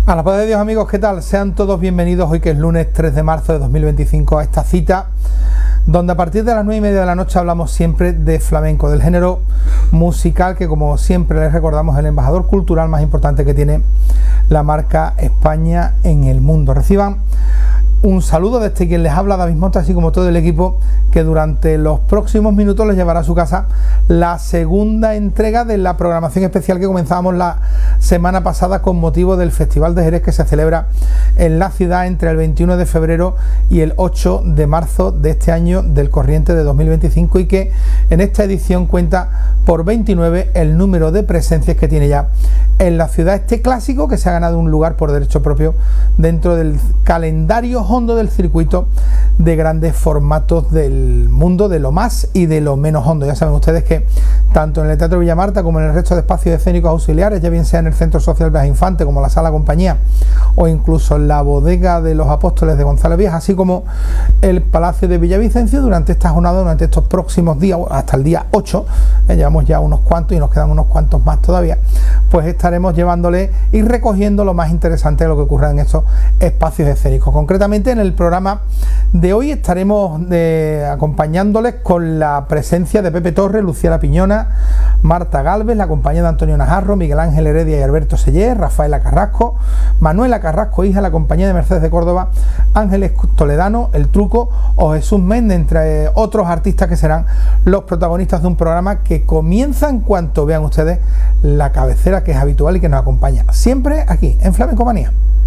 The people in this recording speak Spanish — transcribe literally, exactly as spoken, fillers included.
A la paz de Dios, amigos, ¿qué tal? Sean todos bienvenidos hoy que es lunes tres de marzo de dos mil veinticinco a esta cita donde a partir de las nueve y media de la noche hablamos siempre de flamenco, del género musical que, como siempre les recordamos, es el embajador cultural más importante que tiene la marca España en el mundo. Reciban un saludo desde quien les habla, David Mota, así como todo el equipo que durante los próximos minutos les llevará a su casa la segunda entrega de la programación especial que comenzábamos la semana pasada con motivo del Festival de Jerez que se celebra en la ciudad entre el veintiuno de febrero y el ocho de marzo de este año del corriente de dos mil veinticinco, y que en esta edición cuenta por veintinueve el número de presencias que tiene ya en la ciudad este clásico que se ha ganado un lugar por derecho propio dentro del calendario hondo del circuito de grandes formatos del mundo, de lo más y de lo menos hondo. Ya saben ustedes que tanto en el Teatro Villamarta como en el resto de espacios escénicos auxiliares, ya bien sea en el Centro Social Viaje Infante como la Sala Compañía o incluso en la Bodega de los Apóstoles de González Vías, así como el Palacio de Villavicencio, durante esta jornada, durante estos próximos días, hasta el día ocho, eh, llevamos ya unos cuantos y nos quedan unos cuantos más todavía, pues estaremos llevándole y recogiendo lo más interesante de lo que ocurra en estos espacios escénicos. Concretamente en el programa de hoy estaremos eh, acompañándoles con la presencia de Pepe Torres, Lucía La Piñona, Marta Galvez, la compañía de Antonio Najarro, Miguel Ángel Heredia y Alberto Seller, Rafaela Carrasco, Manuela Carrasco, hija, la compañía de Mercedes de Córdoba, Ángeles Toledano, El Truco o Jesús Méndez, entre otros artistas que serán los protagonistas de un programa que comienza en cuanto vean ustedes la cabecera, que es habitual y que nos acompaña siempre aquí en Flamenco Manía.